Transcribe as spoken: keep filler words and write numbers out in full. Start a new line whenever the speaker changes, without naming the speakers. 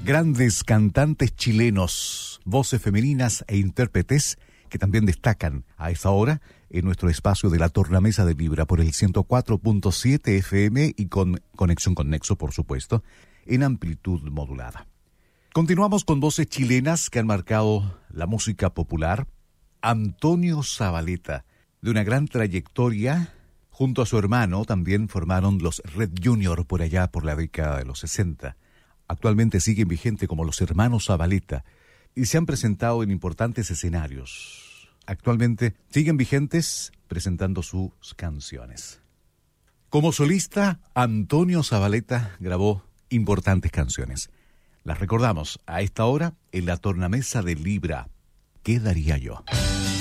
Grandes cantantes chilenos, voces femeninas e intérpretes que también destacan a esta hora en nuestro espacio de la Tornamesa de Libra por el ciento cuatro punto siete F M y con conexión con Nexo, por supuesto, en amplitud modulada. Continuamos con voces chilenas que han marcado la música popular. Antonio Zabaleta, de una gran trayectoria, junto a su hermano también formaron los Red Junior por allá por la década de los sesenta. Actualmente siguen vigentes como los hermanos Zabaleta y se han presentado en importantes escenarios. Actualmente siguen vigentes presentando sus canciones. Como solista, Antonio Zabaleta grabó importantes canciones. Las recordamos a esta hora en la Tornamesa de Libra. ¿Qué daría yo?